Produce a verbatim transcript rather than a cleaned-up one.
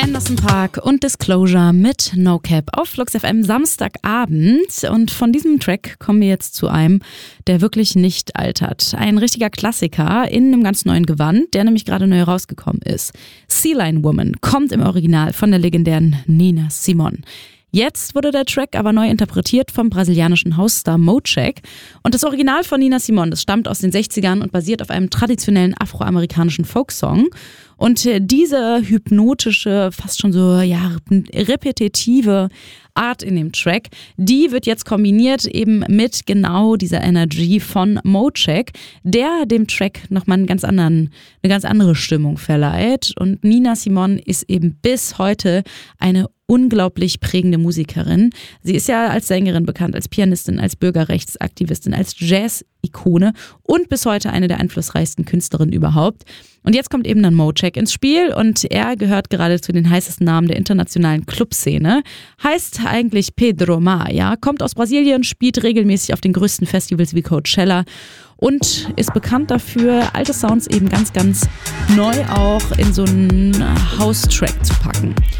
Anderson .Paak und Disclosure mit No Cap auf Flux F M Samstagabend. Und von diesem Track kommen wir jetzt zu einem, der wirklich nicht altert. Ein richtiger Klassiker in einem ganz neuen Gewand, der nämlich gerade neu rausgekommen ist. Sea Lion Woman kommt im Original von der legendären Nina Simone. Jetzt wurde der Track aber neu interpretiert vom brasilianischen Hausstar Mochek. Und das Original von Nina Simone, das stammt aus den sechzigern und basiert auf einem traditionellen afroamerikanischen Folksong. Und diese hypnotische, fast schon so ja repetitive Art in dem Track, die wird jetzt kombiniert eben mit genau dieser Energy von Mochek, der dem Track nochmal einen ganz anderen, eine ganz andere Stimmung verleiht. Und Nina Simone ist eben bis heute eine unglaublich prägende Musikerin. Sie ist ja als Sängerin bekannt, als Pianistin, als Bürgerrechtsaktivistin, als Jazz-Ikone und bis heute eine der einflussreichsten Künstlerinnen überhaupt. Und jetzt kommt eben dann Mochek ins Spiel und er gehört gerade zu den heißesten Namen der internationalen Clubszene. Heißt eigentlich Pedro Mar, ja, kommt aus Brasilien, spielt regelmäßig auf den größten Festivals wie Coachella und ist bekannt dafür, alte Sounds eben ganz, ganz neu auch in so einen House-Track zu packen.